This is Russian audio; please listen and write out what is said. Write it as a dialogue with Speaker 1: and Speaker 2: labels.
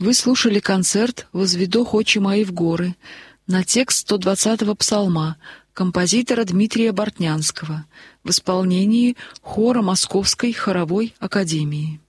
Speaker 1: Вы слушали концерт «Возведох очи мои в горы» на текст 120-го псалма композитора Дмитрия Бортнянского в исполнении хора Московской хоровой академии.